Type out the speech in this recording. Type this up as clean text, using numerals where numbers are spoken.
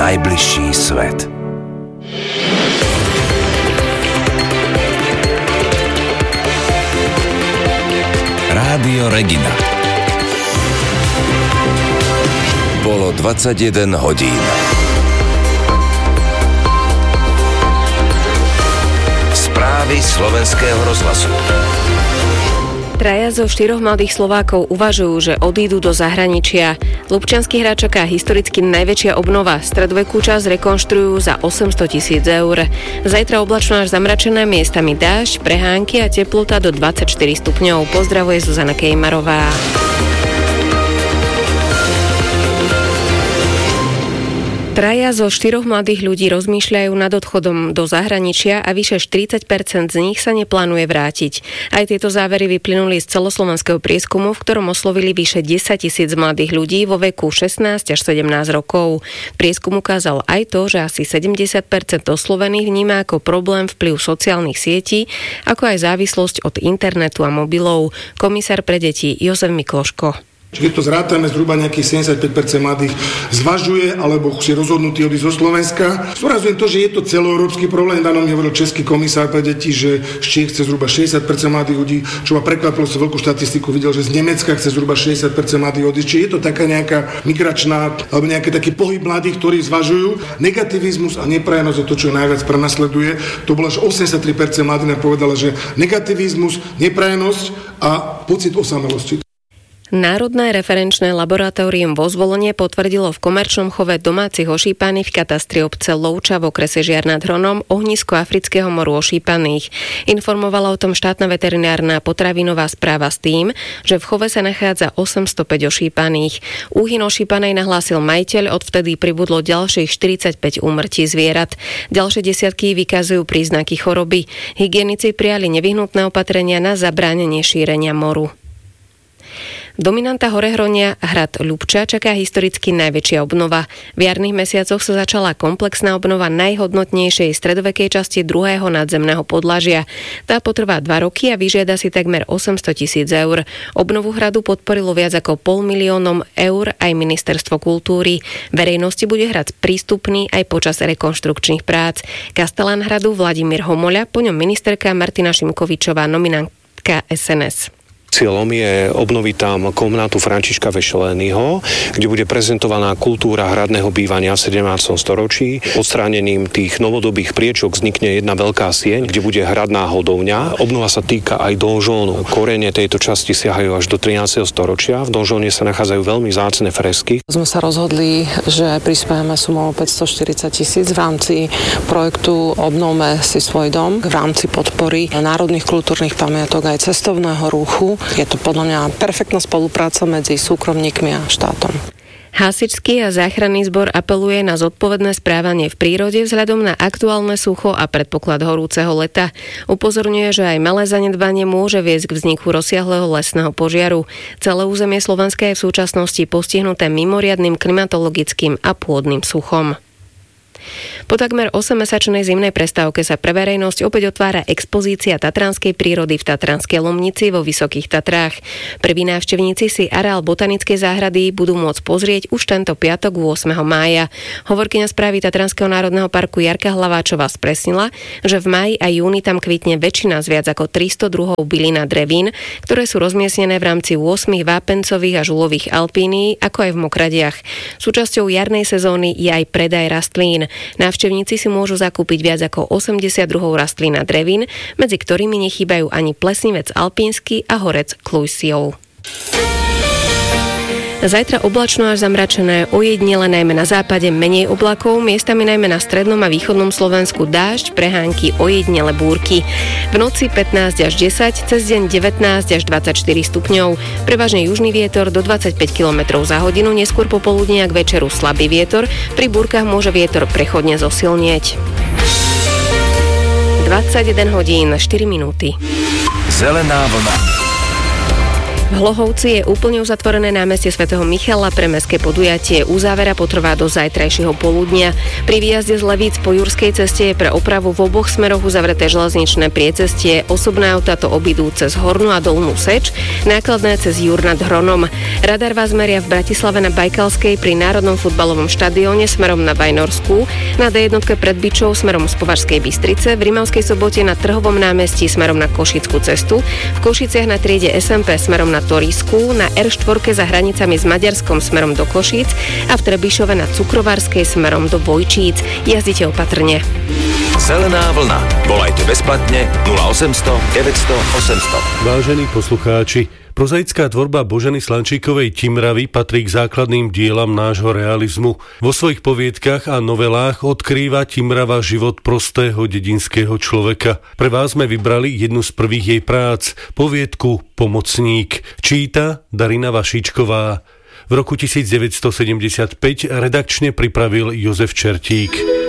najbližší svet. Rádio Regina. Bolo 21 hodín. Správy Slovenského rozhlasu. Traja zo 4 mladých Slovákov uvažujú, že odídu do zahraničia. Ľubčiansky hráč čaká historicky najväčšia obnova. Stredovekú časť rekonštruujú za 800 000 eur. Zajtra oblačno až zamračené, miestami dážď, prehánky a teplota do 24 stupňov. Pozdravuje Zuzana Kejmarová. Traja zo 4 mladých ľudí rozmýšľajú nad odchodom do zahraničia a vyše 40% z nich sa neplánuje vrátiť. Aj tieto závery vyplynuli z celoslovenského prieskumu, v ktorom oslovili vyše 10 000 mladých ľudí vo veku 16 až 17 rokov. Prieskum ukázal aj to, že asi 70% oslovených vníma ako problém vplyv sociálnych sietí, ako aj závislosť od internetu a mobilov. Komisár pre deti Jozef Mikloško. Keď to zrátame, zhruba nejakých 75% mladých zvažuje alebo si rozhodnutí odísť zo Slovenska. Zdôrazňujem to, že je to celoeurópsky problém. Dáno mi hovoril český komisár pre deti, že z Čiech chce zhruba 60% mladých ľudí, čo ma prekvapilo, som veľkú štatistiku videl, že z Nemecka chce zhruba 60% mladých odísť. Čiže je to taká nejaká migračná alebo nejaký taký pohyb mladých, ktorí zvažujú. Negativizmus a neprajenosť je to, čo najviac prenasleduje. To bolo až 83% mladých nám povedalo, že negativizmus, neprajenosť a pocit osamelosti. Národné referenčné laboratórium vo Zvolenie potvrdilo v komerčnom chove domácich ošípaných v katastri obce Lovča v okrese Žiar nad Hronom ohnisko afrického moru ošípaných. Informovala o tom štátna veterinárna potravinová správa s tým, že v chove sa nachádza 805 ošípaných. Úhyn ošípanej nahlásil majiteľ, odvtedy pribudlo ďalších 45 úmrtí zvierat. Ďalšie desiatky vykazujú príznaky choroby. Hygienici prijali nevyhnutné opatrenia na zabránenie šírenia moru. Dominanta Horehronia hrad Ľubča čaká historicky najväčšia obnova. V jarných mesiacoch sa začala komplexná obnova najhodnotnejšej stredovekej časti druhého nadzemného podlažia. Tá potrvá 2 roky a vyžiada si takmer 800 000 eur. Obnovu hradu podporilo viac ako 500 000 eur aj Ministerstvo kultúry. Verejnosti bude hrad prístupný aj počas rekonštrukčných prác. Kastelán hradu Vladimír Homoľa, po ňom ministerka Martina Šimkovičová, nominantka SNS. Cieľom je obnoviť tam komnátu Františka Vešeleného, kde bude prezentovaná kultúra hradného bývania v 17. storočí. Odstránením tých novodobých priečok vznikne jedna veľká sieň, kde bude hradná hodovňa. Obnova sa týka aj donžónu. Korene tejto časti siahajú až do 13. storočia. V donžóne sa nachádzajú veľmi vzácne fresky. Sme sa rozhodli, že prispiejeme sumou 540 000 v rámci projektu Obnovme si svoj dom, v rámci podpory národných kultúrnych pamiatok aj cestovného ruchu. Je to podľa mňa perfektná spolupráca medzi súkromníkmi a štátom. Hasičský a záchranný zbor apeluje na zodpovedné správanie v prírode vzhľadom na aktuálne sucho a predpoklad horúceho leta. Upozorňuje, že aj malé zanedbanie môže viesť k vzniku rozsiahleho lesného požiaru. Celé územie Slovenska je v súčasnosti postihnuté mimoriadnym klimatologickým a pôdnym suchom. Po takmer 8-mesačnej zimnej prestávke sa pre verejnosť opäť otvára expozícia tatranskej prírody v Tatranskej Lomnici vo Vysokých Tatrách. Prví návštevníci si areál botanickej záhrady budú môcť pozrieť už tento piatok 8. mája. Hovorkyňa správy Tatranského národného parku Jarka Hlaváčová spresnila, že v máji a júni tam kvitne väčšina z viac ako 300 druhov bylín a drevín, ktoré sú rozmiestnené v rámci 8 vápencových a žulových alpínií, ako aj v mokradiach. Súčasťou jarnej sezóny je aj predaj rastlín. Návštevníci si môžu zakúpiť viac ako 80 druhov rastlín a drevín, medzi ktorými nechýbajú ani plesnivec alpínsky a horec Kluisiov. Zajtra oblačno až zamračené, ojedinele najmä na západe menej oblakov, miestami najmä na strednom a východnom Slovensku dážď, prehánky, ojedinele búrky. V noci 15 až 10, cez deň 19 až 24 stupňov. Prevažne južný vietor do 25 km za hodinu, neskôr popoludní a k večeru slabý vietor, pri búrkach môže vietor prechodne zosilnieť. 21 hodín 4 minúty. Zelená vlna. V Hlohovci je úplne uzatvorené námestie svätého Michala pre mestské podujatie. Uzávera potrvá do zajtrajšieho poludnia. Pri výjazde z Levíc po Jurskej ceste je pre opravu v oboch smeroch uzavreté železničné priecestie. Osobné autá to obidú cez Hornú a Dolnú Seč, nákladné cez Jur nad Hronom. Radar vás meria v Bratislave na Bajkalskej pri Národnom futbalovom štadióne smerom na Vajnorskú, na D1 pred Byčou smerom z Považskej Bystrice, v Rimavskej Sobote na Trhovom námestí smerom na Košickú cestu, v Košiciach na triede SMP smerom na Torísku, na R4 za hranicami s Maďarskom smerom do Košíc a v Trebišove na Cukrovárskej smerom do Vojčíc. Jazdite opatrne. Zelená vlna. Volajte bezplatne 0800 900 800. Vážení poslucháči, prozaická tvorba Boženy Slančíkovej Timravy patrí k základným dielam nášho realizmu. Vo svojich poviedkach a novelách odkrýva Timrava život prostého dedinského človeka. Pre vás sme vybrali jednu z prvých jej prác, poviedku Pomocník. Číta Darina Vašíčková. V roku 1975 redakčne pripravil Jozef Čertík.